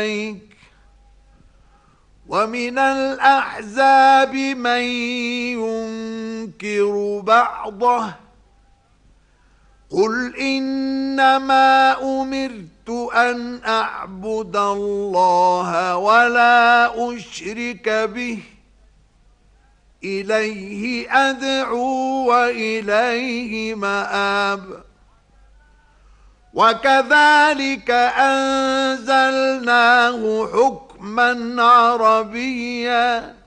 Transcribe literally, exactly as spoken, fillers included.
ومن الأحزاب من ينكر بعضه قل إنما أمرت أن أعبد الله ولا أشرك به إليه أدعو وإليه مآب وكذلك أنزلناه حكما عربيا